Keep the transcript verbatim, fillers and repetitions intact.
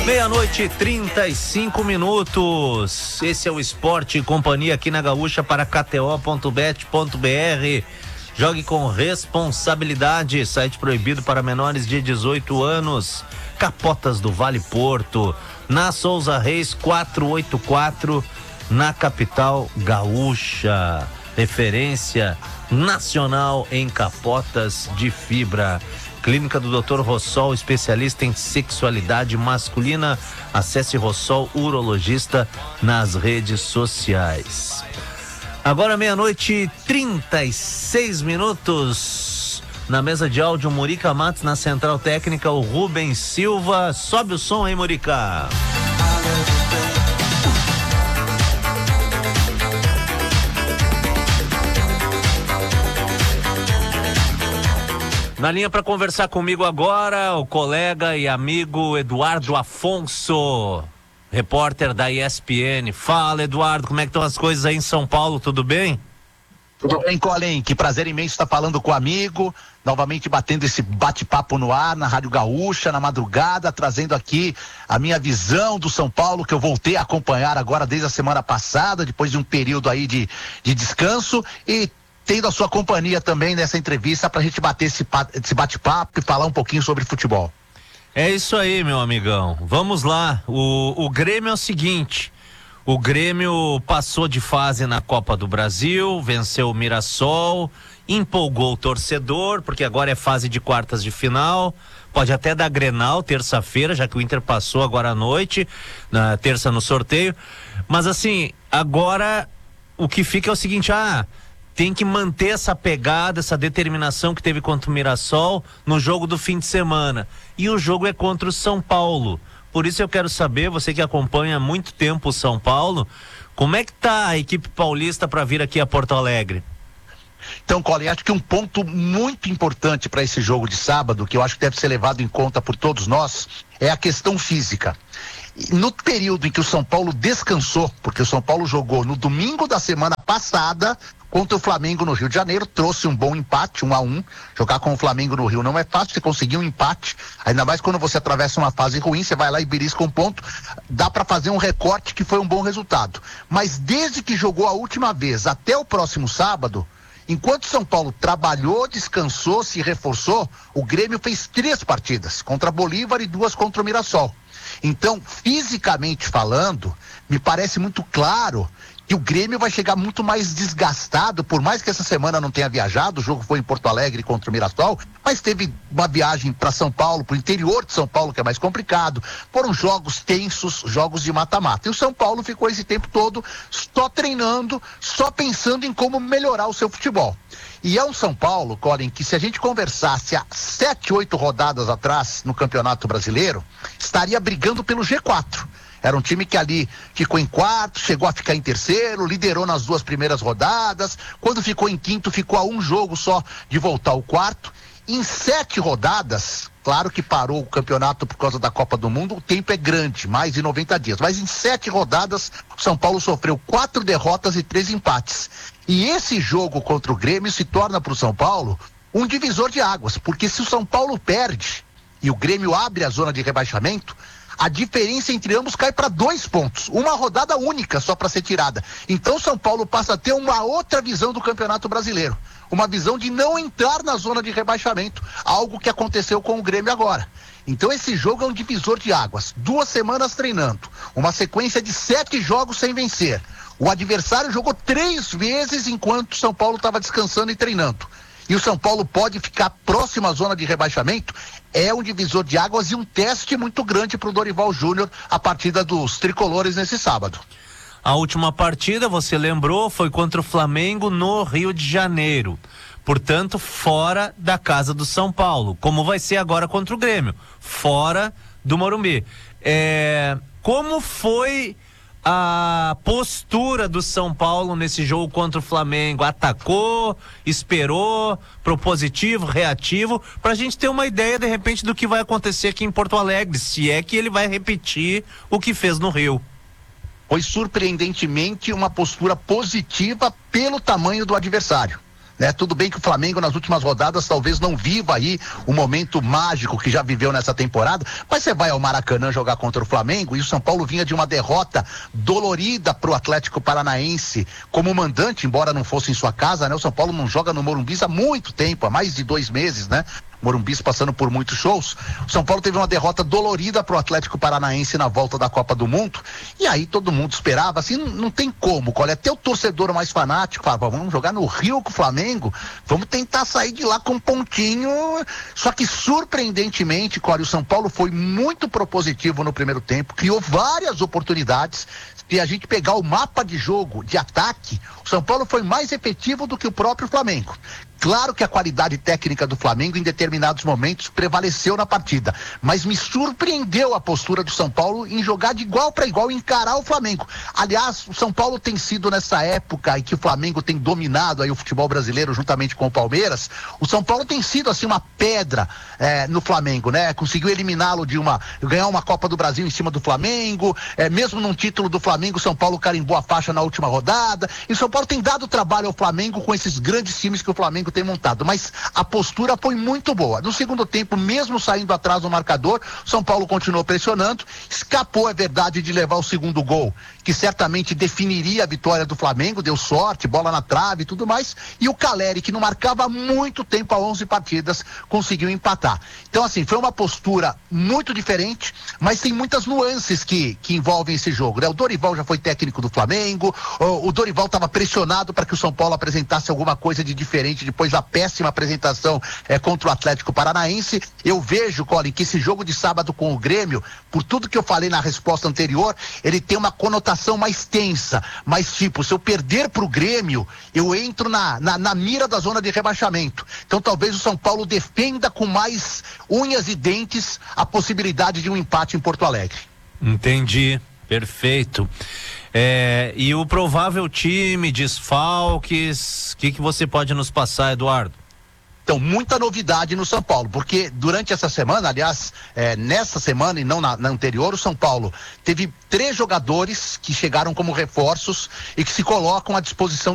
Meia-noite e trinta e cinco minutos. Esse é o Esporte e Companhia aqui na Gaúcha para K T O ponto bet ponto B R. Jogue com responsabilidade. Site proibido para menores de dezoito anos. Capotas do Vale Porto. Na Souza Reis quatrocentos e oitenta e quatro, na capital gaúcha. Referência nacional em capotas de fibra. Clínica do doutor Rossol, especialista em sexualidade masculina. Acesse Rossol Urologista nas redes sociais. Agora meia-noite e trinta e seis minutos. Na mesa de áudio, Murica Matos, na central técnica, o Rubens Silva. Sobe o som aí, Murica. Na linha para conversar comigo agora, o colega e amigo Eduardo Afonso, repórter da E S P N. Fala, Eduardo, como é que estão as coisas aí em São Paulo? Tudo bem? Tudo bem, Colin? Que prazer imenso estar falando com o amigo, novamente batendo esse bate-papo no ar, na Rádio Gaúcha, na madrugada, trazendo aqui a minha visão do São Paulo, que eu voltei a acompanhar agora desde a semana passada, depois de um período aí de, de descanso, e tendo a sua companhia também nessa entrevista para a gente bater esse, esse bate-papo e falar um pouquinho sobre futebol. É isso aí, meu amigão. Vamos lá. O, o Grêmio é o seguinte: o Grêmio passou de fase na Copa do Brasil, venceu o Mirassol, empolgou o torcedor, porque agora é fase de quartas de final. Pode até dar Grenal terça-feira, já que o Inter passou agora à noite, na terça no sorteio. Mas assim, agora o que fica é o seguinte: ah, tem que manter essa pegada, essa determinação que teve contra o Mirassol no jogo do fim de semana. E o jogo é contra o São Paulo. Por isso eu quero saber, você que acompanha há muito tempo o São Paulo, como é que tá a equipe paulista para vir aqui a Porto Alegre? Então, Colin, acho que um ponto muito importante para esse jogo de sábado, que eu acho que deve ser levado em conta por todos nós, é a questão física. No período em que o São Paulo descansou, porque o São Paulo jogou no domingo da semana passada contra o Flamengo no Rio de Janeiro, trouxe um bom empate, um a um. Jogar com o Flamengo no Rio não é fácil, você conseguir um empate, ainda mais quando você atravessa uma fase ruim, você vai lá e belisca um ponto, dá para fazer um recorte que foi um bom resultado. Mas desde que jogou a última vez até o próximo sábado, enquanto São Paulo trabalhou, descansou, se reforçou, o Grêmio fez três partidas, contra Bolívar e duas contra o Mirassol. Então, fisicamente falando, me parece muito claro que o Grêmio vai chegar muito mais desgastado, por mais que essa semana não tenha viajado, o jogo foi em Porto Alegre contra o Mirassol, mas teve uma viagem para São Paulo, para o interior de São Paulo, que é mais complicado. Foram jogos tensos, jogos de mata-mata. E o São Paulo ficou esse tempo todo só treinando, só pensando em como melhorar o seu futebol. E é um São Paulo, Colin, que se a gente conversasse há sete, oito rodadas atrás no Campeonato Brasileiro, estaria brigando pelo G quatro. Era um time que ali ficou em quarto, chegou a ficar em terceiro, liderou nas duas primeiras rodadas. Quando ficou em quinto, ficou a um jogo só de voltar ao quarto. Em sete rodadas, claro que parou o campeonato por causa da Copa do Mundo, o tempo é grande, mais de noventa dias. Mas em sete rodadas, o São Paulo sofreu quatro derrotas e três empates. E esse jogo contra o Grêmio se torna para o São Paulo um divisor de águas, porque se o São Paulo perde e o Grêmio abre a zona de rebaixamento, a diferença entre ambos cai para dois pontos, uma rodada única só para ser tirada. Então o São Paulo passa a ter uma outra visão do Campeonato Brasileiro, uma visão de não entrar na zona de rebaixamento, algo que aconteceu com o Grêmio agora. Então esse jogo é um divisor de águas, duas semanas treinando, uma sequência de sete jogos sem vencer. O adversário jogou três vezes enquanto o São Paulo estava descansando e treinando. E o São Paulo pode ficar próximo à zona de rebaixamento, é um divisor de águas e um teste muito grande para o Dorival Júnior, a partida dos tricolores nesse sábado. A última partida, você lembrou, foi contra o Flamengo no Rio de Janeiro. Portanto, fora da casa do São Paulo. Como vai ser agora contra o Grêmio, fora do Morumbi. É, como foi a postura do São Paulo nesse jogo contra o Flamengo? Atacou, esperou, propositivo, reativo, pra gente ter uma ideia de repente do que vai acontecer aqui em Porto Alegre, se é que ele vai repetir o que fez no Rio. Foi surpreendentemente uma postura positiva pelo tamanho do adversário. né? Tudo bem que o Flamengo nas últimas rodadas talvez não viva aí o momento mágico que já viveu nessa temporada, mas você vai ao Maracanã jogar contra o Flamengo e o São Paulo vinha de uma derrota dolorida pro Atlético Paranaense como mandante, embora não fosse em sua casa, né? O São Paulo não joga no Morumbi há muito tempo, há mais de dois meses, né? Morumbi passando por muitos shows. O São Paulo teve uma derrota dolorida pro Atlético Paranaense na volta da Copa do Mundo, e aí todo mundo esperava, assim, não, não tem como, olha, até o torcedor mais fanático falava, vamos jogar no Rio com o Flamengo, vamos tentar sair de lá com um pontinho, só que surpreendentemente, Cório, o São Paulo foi muito propositivo no primeiro tempo, criou várias oportunidades. Se a gente pegar o mapa de jogo, de ataque, o São Paulo foi mais efetivo do que o próprio Flamengo. Claro que a qualidade técnica do Flamengo em determinados momentos prevaleceu na partida, mas me surpreendeu a postura do São Paulo em jogar de igual para igual, encarar o Flamengo. Aliás, o São Paulo tem sido nessa época em que o Flamengo tem dominado aí o futebol brasileiro juntamente com o Palmeiras, o São Paulo tem sido assim uma pedra eh, no Flamengo, né? Conseguiu eliminá-lo de uma, ganhar uma Copa do Brasil em cima do Flamengo, eh, mesmo num título do Flamengo, o São Paulo carimbou a faixa na última rodada, e o São Paulo tem dado trabalho ao Flamengo com esses grandes times que o Flamengo tem montado, mas a postura foi muito boa. No segundo tempo, mesmo saindo atrás do marcador, São Paulo continuou pressionando, escapou, é verdade, de levar o segundo gol, que certamente definiria a vitória do Flamengo, deu sorte, bola na trave e tudo mais, e o Caleri, que não marcava há muito tempo, há onze partidas, conseguiu empatar. Então, assim, foi uma postura muito diferente, mas tem muitas nuances que, que envolvem esse jogo, né? O Dorival já foi técnico do Flamengo, o, o Dorival estava pressionado para que o São Paulo apresentasse alguma coisa de diferente depois da péssima apresentação é, contra o Atlético Paranaense. Eu vejo, Colin, que esse jogo de sábado com o Grêmio, por tudo que eu falei na resposta anterior, ele tem uma conotação mais tensa, mais tipo, se eu perder pro Grêmio, eu entro na, na, na mira da zona de rebaixamento. Então talvez o São Paulo defenda com mais unhas e dentes a possibilidade de um empate em Porto Alegre. Entendi, perfeito. É, e o provável time, desfalques, o que, que você pode nos passar, Eduardo? Então, muita novidade no São Paulo, porque durante essa semana, aliás, é, nessa semana e não na, na anterior, o São Paulo teve três jogadores que chegaram como reforços e que se colocam à disposição